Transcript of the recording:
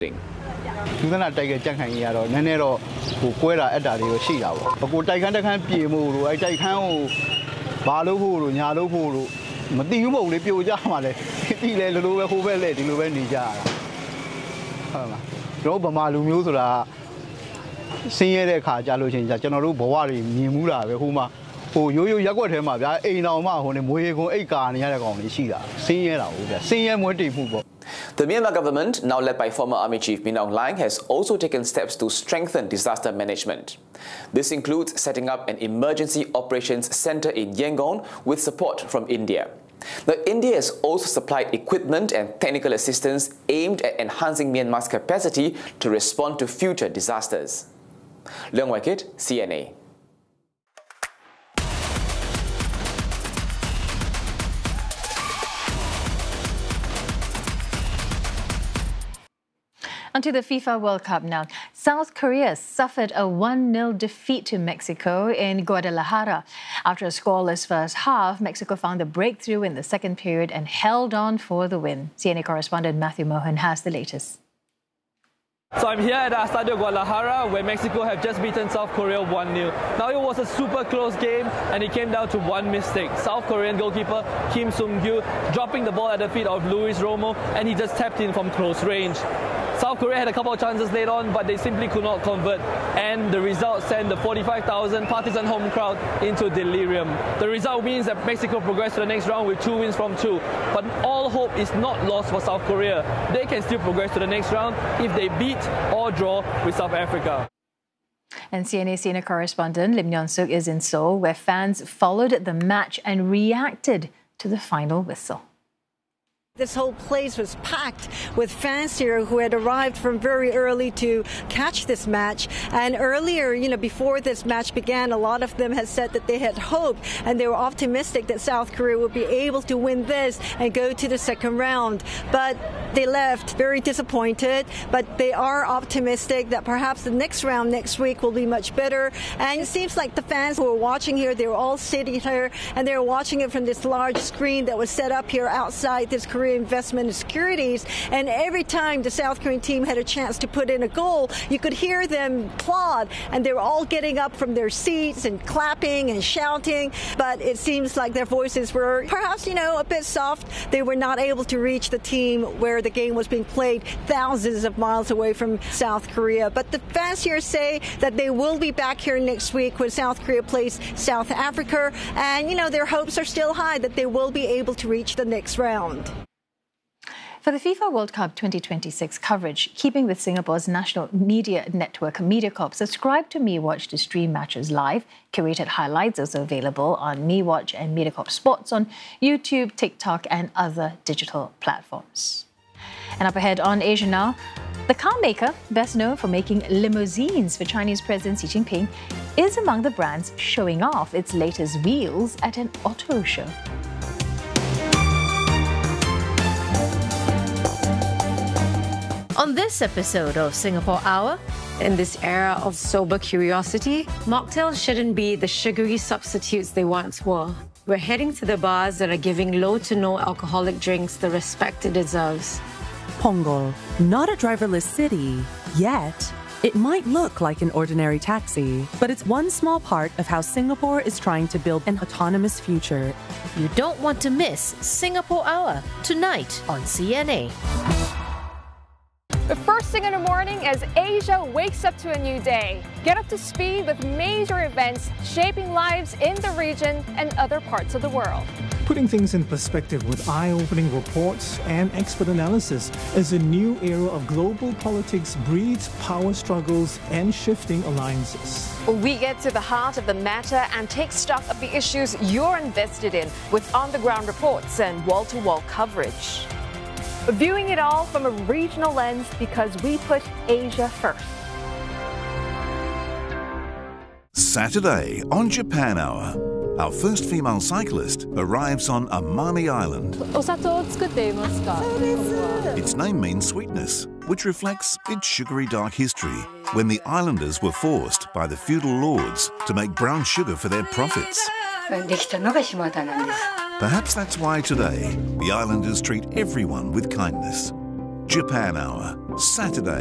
သူကနာတိုက်ကြက်ခံကြီးရတော့နည်းနည်းတော့ဟိုကွဲတာအက်တာတွေကိုရှိတာပေါ့။ကိုတိုက်ခန်းတက်ခန်းပြေမှုလို့အဲတိုက်ခန်းကိုဘာလို့ဖို့လို့ညာလို့ဖို့လို့မသိဘူးမဟုတ်လေပြိုကြမှာလေ။ပြီးလေလိုပဲဟိုဘက်လေဒီလိုပဲနေကြရတာ။ဟုတ်လား။ကျွန်တော်ဗမာလူမျိုးဆိုတာဆင်းရဲတဲ့ခါကြလို့ချင်းကျွန်တော်တို့ဘဝတွေမြင်မှုတာပဲဟိုမှာဟိုရိုးရိုးရက်ွက်ထဲမှာဗျာအိမ်တော်မှဟိုနေမွေးခွန်အိတ်ကာနေရတဲ့ကောင်တွေရှိတာဆင်းရဲတာဟုတ်ဗျာဆင်းရဲမွဲတေမှုပေါ့ The Myanmar government, now led by former Army Chief Min Aung Hlaing, has also taken steps to strengthen disaster management. This includes setting up an emergency operations center in Yangon with support from India. Now, India has also supplied equipment and technical assistance aimed at enhancing Myanmar's capacity to respond to future disasters. Leung Wai Kit, CNA. Onto the FIFA World Cup now. South Korea suffered a 1-0 defeat to Mexico in Guadalajara. After a scoreless first half, Mexico found a breakthrough in the second period and held on for the win. CNA correspondent Matthew Mohan has the latest. So I'm here at Estadio Guadalajara where Mexico have just beaten South Korea 1-0. Now it was a super close game and it came down to one mistake. South Korean goalkeeper Kim Sung-gyu dropping the ball at the feet of Luis Romo and he just tapped in from close range. South Korea had a couple of chances late on, but they simply could not convert, and the result sent the 45,000 partisan home crowd into delirium. The result means that Mexico progressed to the next round with 2 wins from 2, but all hope is not lost for South Korea. They can still progress to the next round if they beat or draw with South Africa. And CNA senior correspondent Lim Yeon-suk is in Seoul, where fans followed the match and reacted to the final whistle. This whole place was packed with fans here who had arrived from very early to catch this match. And earlier, before this match began, a lot of them had said that they had hoped and they were optimistic that South Korea would be able to win this and go to the second round. But they left very disappointed, but they are optimistic that perhaps the next round next week will be much better. And it seems like the fans who were watching here, they were all sitting here and they were watching it from this large screen that was set up here outside this Korea Investment and Securities, and every time the South Korean team had a chance to put in a goal, you could hear them applaud, and they were all getting up from their seats and clapping and shouting, but it seems like their voices were perhaps, a bit soft. They were not able to reach the team where the game was being played thousands of miles away from South Korea. But the fans here say that they will be back here next week when South Korea plays South Africa, and, their hopes are still high that they will be able to reach the next round. For the FIFA World Cup 2026 coverage, keeping with Singapore's national media network, MediaCorp, subscribe to MeWatch to stream matches live. Curated highlights also available on MeWatch and MediaCorp Sports on YouTube, TikTok and other digital platforms. And up ahead on Asia Now, the car maker, best known for making limousines for Chinese President Xi Jinping, is among the brands showing off its latest wheels at an auto show. On this episode of Singapore Hour, in this era of sober curiosity, mocktails shouldn't be the sugary substitutes they once were. We're heading to the bars that are giving low to no alcoholic drinks the respect it deserves. Punggol, not a driverless city yet. It might look like an ordinary taxi, but it's one small part of how Singapore is trying to build an autonomous future. You don't want to miss Singapore Hour tonight on CNA. The first thing in the morning as Asia wakes up to a new day. Get up to speed with major events shaping lives in the region and other parts of the world. Putting things in perspective with eye-opening reports and expert analysis as a new era of global politics breeds power struggles and shifting alliances. We get to the heart of the matter and take stock of the issues you're invested in with on-the-ground reports and wall-to-wall coverage. Viewing it all from a regional lens because we put Asia first. Saturday on Japan Hour, our first female cyclist arrives on Amami Island. Its name means sweetness, which reflects its sugary dark history when the islanders were forced by the feudal lords to make brown sugar for their profits. Perhaps that's why today the islanders treat everyone with kindness. Japan Hour. Saturday.